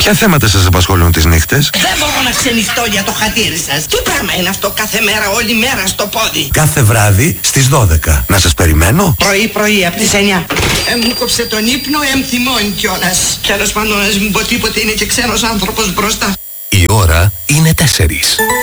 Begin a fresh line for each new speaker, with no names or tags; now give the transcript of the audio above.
Ποια θέματα σας απασχολούν τις νύχτες?
Δεν μπορώ να ξενυχτώ για το χατήρι σας. Τι πράγμα είναι αυτό κάθε μέρα, όλη μέρα στο πόδι?
Κάθε βράδυ στις 12. Να σας περιμένω.
Πρωί από τις 9. Μου κόψε τον ύπνο, θυμώνει κιόλας. Τέλος πάντων, ας μην πω τίποτε, είναι και ξένος άνθρωπος μπροστά.
Η ώρα είναι 4.